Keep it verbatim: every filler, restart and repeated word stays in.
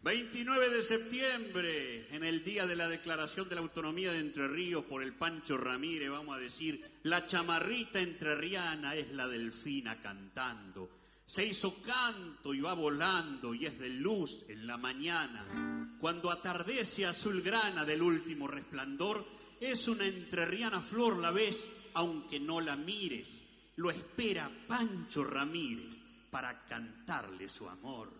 veintinueve de septiembre, en el día de la declaración de la autonomía de Entre Ríos por el Pancho Ramírez, vamos a decir, la chamarrita entrerriana es la delfina cantando. Se hizo canto y va volando y es de luz en la mañana. Cuando atardece azulgrana del último resplandor, es una entrerriana flor, la ves, aunque no la mires. Lo espera Pancho Ramírez para cantarle su amor.